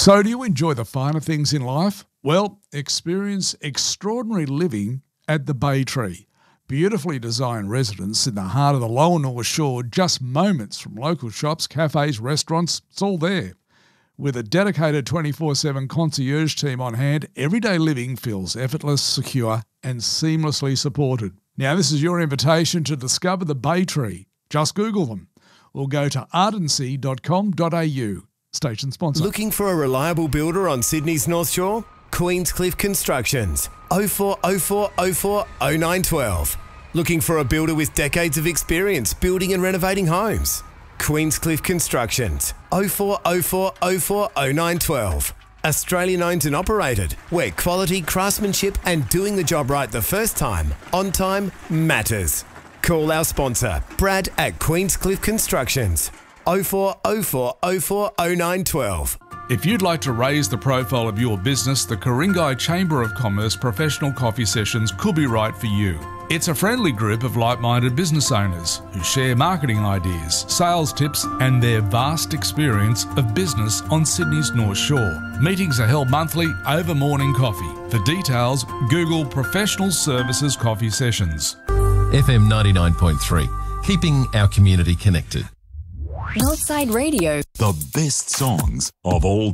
So do you enjoy the finer things in life? Well, experience extraordinary living at the Bay Tree. Beautifully designed residence in the heart of the Lower North Shore, just moments from local shops, cafes, restaurants, it's all there. With a dedicated 24/7 concierge team on hand, everyday living feels effortless, secure and seamlessly supported. Now this is your invitation to discover the Bay Tree. Just Google them or go to ardency.com.au. Station sponsor. Looking for a reliable builder on Sydney's North Shore? Queenscliff Constructions. 0404 04 0912. Looking for a builder with decades of experience building and renovating homes? Queenscliff Constructions. 0404 04 0912. Australian owned and operated, where quality, craftsmanship and doing the job right the first time, on time, matters. Call our sponsor, Brad at Queenscliff Constructions. 0404 04 0912. If you'd like to raise the profile of your business, the Ku-ring-gai Chamber of Commerce Professional Coffee Sessions could be right for you. It's a friendly group of like-minded business owners who share marketing ideas, sales tips and their vast experience of business on Sydney's North Shore. Meetings are held monthly over morning coffee. For details, Google Professional Services Coffee Sessions. FM 99.3, keeping our community connected. Northside Radio. The best songs of all